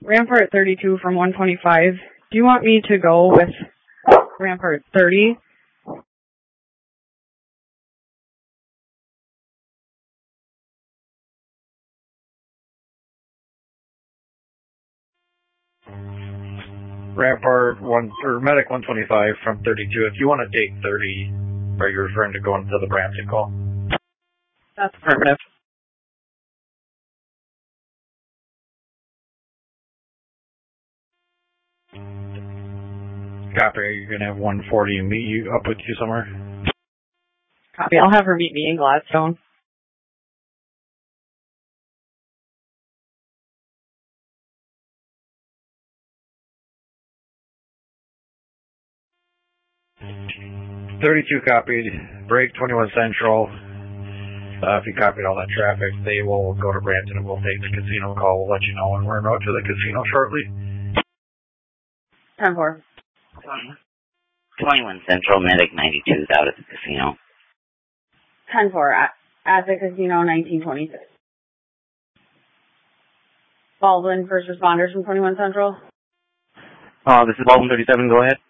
Rampart 32 from 125. Do you want me to go with Rampart 30? Rampart Medic 125 from 32. If you want to take 30, are you referring to going to the Brampton call? That's affirmative. Copy. Are you going to have 140 meet you up with you somewhere? Copy. I'll have her meet me in Gladstone. .32 copied. Break 21 Central. If you copied all that traffic, they will go to Brampton and we'll take the casino call. We'll let you know when we're en route to the casino shortly. 10-4. 21 Central, Medic 92 is out at the casino. 10-4, at the casino, 1926. Baldwin, first responders from 21 Central. This is Baldwin 37, go ahead.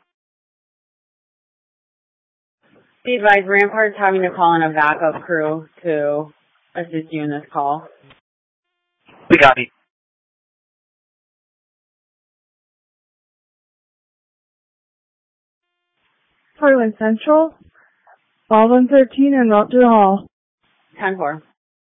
Be advised, Rampart's having to call in a backup crew to assist you in this call. We copy. Portland Central, Baldwin 13 and route to the hall. 10-4.